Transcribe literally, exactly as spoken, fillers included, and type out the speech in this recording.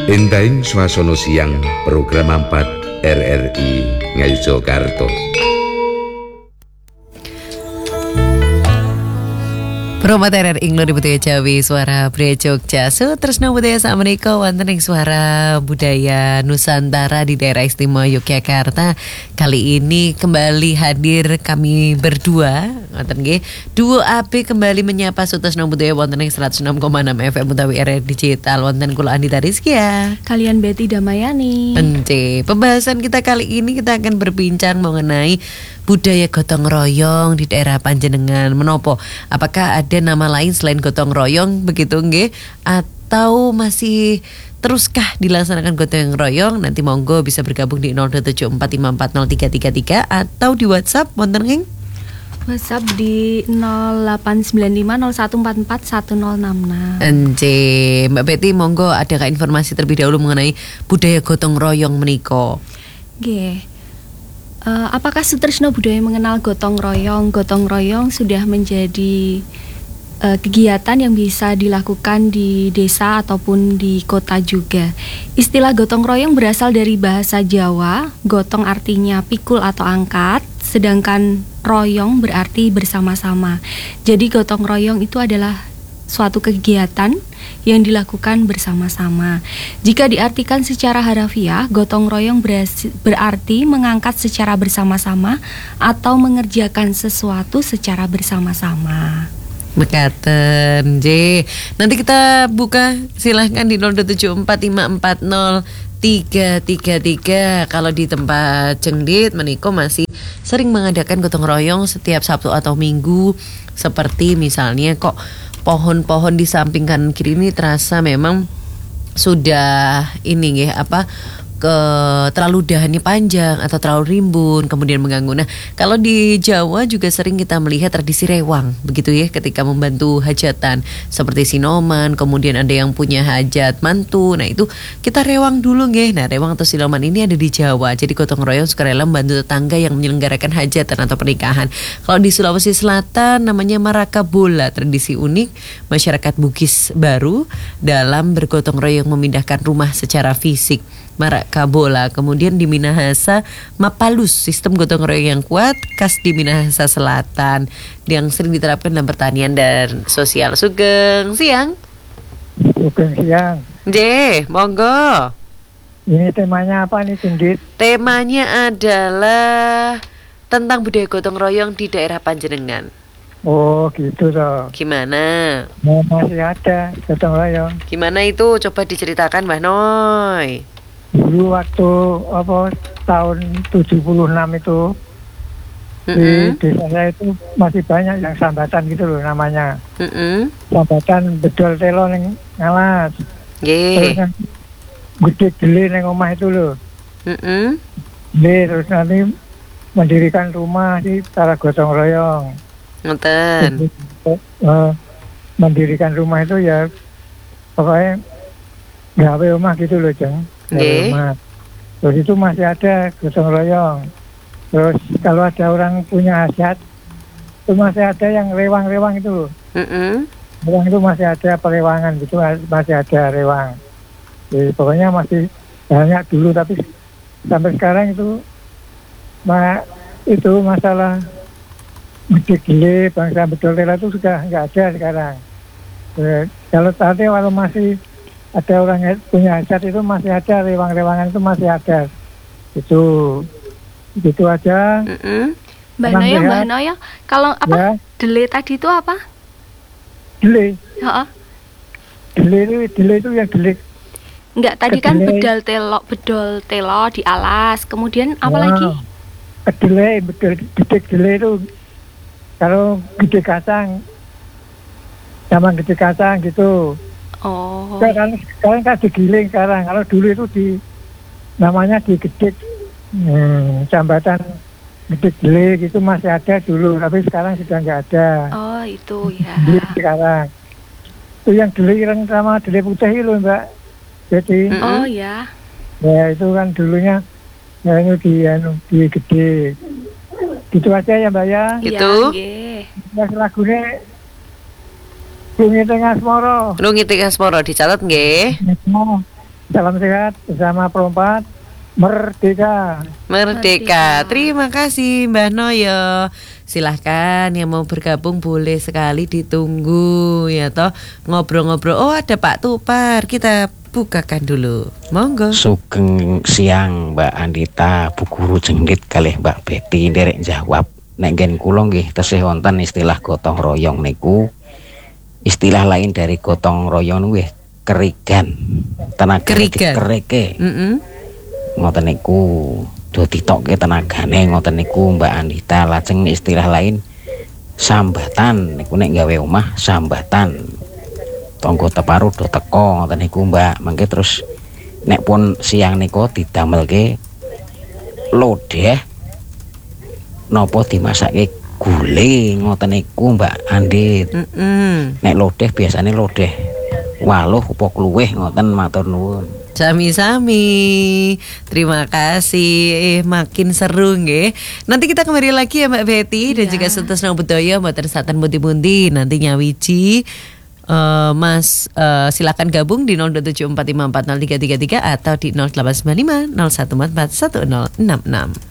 Entahing swasana siang program empat R R I Ngayogyakarta. Promo R R I Ngluhur Budaya Jawi Suara Budaya Jogja Sutresna Budaya sakmenika wonten ing Suara Budaya Nusantara di daerah istimewa Yogyakarta. Kali ini kembali hadir kami berdua wonten nggih Duo A B kembali menyapa Sutresna Budaya wonten ing seratus enam koma enam F M utawi R R I Digital wonten kula Andita Rizkia kalian Betty Damayani. Ence, pembahasan kita kali ini kita akan berbincang mengenai budaya gotong royong di daerah panjenengan. Menopo? Apakah ada nama lain selain gotong royong begitu nggih? Atau masih teruskah dilaksanakan gotong royong? Nanti monggo bisa bergabung di nol dua tujuh empat lima empat nol tiga tiga tiga atau di WhatsApp wonten ing WhatsApp di nol delapan sembilan lima nol satu empat empat satu nol enam enam. Ence, Mbak Betty monggo adakah informasi terlebih dahulu mengenai budaya gotong royong menika? Nggih. Uh, apakah Sutresna Budaya mengenal gotong royong? Gotong royong sudah menjadi uh, kegiatan yang bisa dilakukan di desa ataupun di kota juga. Istilah gotong royong berasal dari bahasa Jawa. Gotong artinya pikul atau angkat, sedangkan royong berarti bersama-sama. Jadi gotong royong itu adalah suatu kegiatan yang dilakukan bersama-sama. Jika diartikan secara harafiah, gotong royong berarti mengangkat secara bersama-sama atau mengerjakan sesuatu secara bersama-sama. Mekaten, J. Nanti kita buka silahkan di nol dua tujuh empat lima empat nol tiga tiga tiga. Kalau di tempat Cengdit meniko masih sering mengadakan gotong royong setiap Sabtu atau Minggu. Seperti misalnya kok pohon-pohon di samping kanan kiri ini terasa memang sudah ini ya apa ke terlalu dahannya panjang atau terlalu rimbun kemudian mengganggu. Nah, kalau di Jawa juga sering kita melihat tradisi rewang begitu ya ketika membantu hajatan seperti sinoman, kemudian ada yang punya hajat mantu. Nah, itu kita rewang dulu nggih. Nah, rewang atau sinoman ini ada di Jawa. Jadi gotong royong sukarela membantu tetangga yang menyelenggarakan hajatan atau pernikahan. Kalau di Sulawesi Selatan namanya marakabola, tradisi unik masyarakat Bugis baru dalam bergotong royong memindahkan rumah secara fisik. Marakabola. Kemudian di Minahasa Mapalus, sistem gotong royong yang kuat khas di Minahasa Selatan yang sering diterapkan dalam pertanian dan sosial. Sugeng siang. Sugeng siang. J, monggo. Ini temanya apa nih, Cindit? Temanya adalah tentang budaya gotong royong di daerah panjenengan. Oh gitu toh. Gimana? Nah, masih ada gotong royong. Gimana itu? Coba diceritakan Mbah Noy. Dulu waktu apa tahun tujuh puluh enam itu mm-hmm. di desa saya itu masih banyak yang sambatan gitu loh namanya. Mm-hmm. Sambatan bedol telo neng ngalas. Nggih. Terus gede gede neng omah itu loh. Mm-hmm. Nggih, terus nanti mendirikan rumah di cara gotong royong. Ngoten. Uh, mendirikan rumah itu ya pokoknya gawe rumah gitu loh, Jeng. Okay. Terus itu masih ada gotong royong. Terus kalau ada orang punya hajat, itu masih ada yang rewang-rewang itu loh. Mm-hmm. Rewang itu masih ada perewangan gitu, masih ada rewang. Jadi pokoknya masih banyak dulu, tapi sampai sekarang itu ma, itu masalah gede-gede bangsa betul tela itu sudah nggak ada sekarang. Jadi, kalau tadi kalau masih ada orang yang punya hajat itu masih ada, rewang-rewangan itu masih ada. Itu itu aja. Mm-hmm. Mbak Noyo, Mbak Noyo, kalau apa ya. Dele tadi itu apa? Dele. Heeh. Dele itu dele itu yang dele. Enggak, tadi kan bedal telo, bedol telo di alas. Kemudian apa wow. lagi? Kedele, bedol gede dele itu kalau gede kacang. Zaman gede kacang gitu. Oh. Sekarang sekarang kan digiling sekarang. Kalau dulu itu di namanya digedek, hmm, jambatan gedek gile gitu masih ada dulu, tapi sekarang sudah nggak ada. Oh itu ya. Gile sekarang. Itu yang gile sama gile putih itu Mbak. Jadi. Oh ya. Ya itu kan dulunya ya ini di anu di gede. Gitu aja ya Mbak ya. Itu. Ya, lagunya Lungi Tengah Asmoro. Lungi Tengah Asmoro dicatat nggih. salam sehat bersama Perompat Merdeka. Merdeka. Terima kasih Mbah Noyo. Silahkan yang mau bergabung boleh sekali ditunggu ya toh, ngobrol-ngobrol. Oh ada Pak Tupar, kita bukakan dulu. Monggo. Sugeng siang Mbak Andita, Bu Guru Jenggit kalih Mbak Betty nderek jawab. Nek nggen kula nggih tesih wonten istilah gotong royong niku. Istilah lain dari gotong royong nggih kerigan. Tenaga Kerigan. kereke. Mm-mm. Ngoten niku do ditokke tenagane ngoten niku Mbak Andita. Lajeng istilah lain sambatan niku nek gawe omah sambatan. Tonggo teparu do teko ngoten niku Mbak. Mangke terus nek pun siang niku didamelke lodeh napa dimasake gule ngoten niku Mbak Andit. Mm-mm. Nek lodeh biasane lodeh waluh apa kluwih ngoten matur nuwun. Sami-sami. Terima kasih. Eh, makin seru nggih. Nanti kita kembali lagi ya Mbak Betty dan Iya. juga Sutasna Budoyo mboten saten pundi-pundi nanti nyawiji. Uh, Mas uh, silakan gabung di nol dua tujuh empat lima empat nol tiga tiga tiga atau di nol delapan sembilan lima nol satu empat empat satu nol enam enam.